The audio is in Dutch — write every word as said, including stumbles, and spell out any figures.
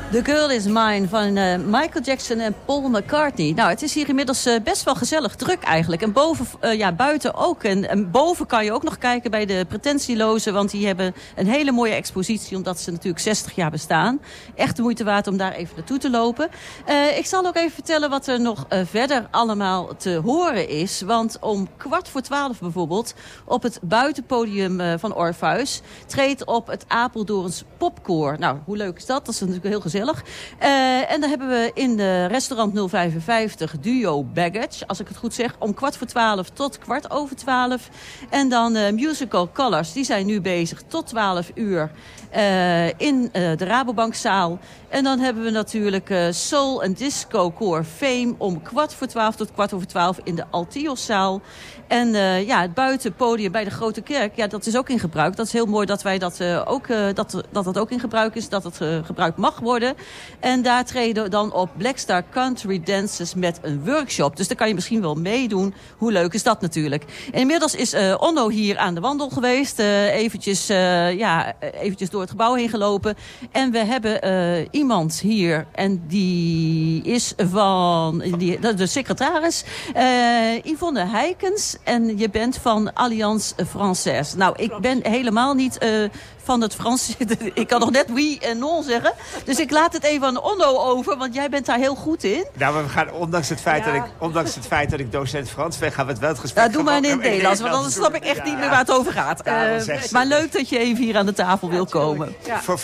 The Girl Is Mine van uh, Michael Jackson en Paul McCartney. Nou, het is hier inmiddels uh, best wel gezellig druk eigenlijk. En boven, uh, ja, buiten ook. En, en boven kan je ook nog kijken bij de Pretentielozen. Want die hebben een hele mooie expositie. Omdat ze natuurlijk zestig jaar bestaan. Echt de moeite waard om daar even naartoe te lopen. Uh, ik zal ook even vertellen wat er nog uh, verder allemaal te horen is. Want om kwart voor twaalf bijvoorbeeld op het buitenpodium uh, van Orpheus treedt op het Apeldoorns Popkoor. Nou, hoe leuk is dat? Dat is natuurlijk heel gezellig. Uh, en dan hebben we in de restaurant nul vijfenvijftig Duo Baggage, als ik het goed zeg, om kwart voor twaalf tot kwart over twaalf. En dan uh, Musical Colors, die zijn nu bezig tot twaalf uur uh, in uh, de Rabobankzaal. En dan hebben we natuurlijk uh, Soul en Disco Core Fame om kwart voor twaalf tot kwart over twaalf in de Altioszaal. En uh, ja, het buitenpodium bij de Grote Kerk, ja, dat is ook in gebruik. Dat is heel mooi dat wij dat uh, ook, uh, dat, dat dat ook in gebruik is, dat het uh, gebruikt mag worden. En daar treden dan op Blackstar Country Dancers met een workshop. Dus daar kan je misschien wel meedoen. Hoe leuk is dat natuurlijk? En inmiddels is uh, Onno hier aan de wandel geweest. Uh, eventjes, uh, ja, eventjes door het gebouw heen gelopen. En we hebben uh, iemand hier. En die is van die, de, de secretaris. Uh, Yvonne Heikens. En je bent van Alliance Française. Nou, ik ben helemaal niet uh, van het Frans. Ik kan nog net oui en non zeggen. Dus ik laat het even aan Onno over, want jij bent daar heel goed in. Nou, maar we gaan, ondanks het feit, ja. dat, ik, ondanks het feit dat ik docent Frans ben, gaan we het wel het gesprek... Ja, doe maar in het Nederlands, want anders snap ik echt ja, niet meer waar het over gaat. Uh, maar leuk dat je even hier aan de tafel wil komen. Ja. Voor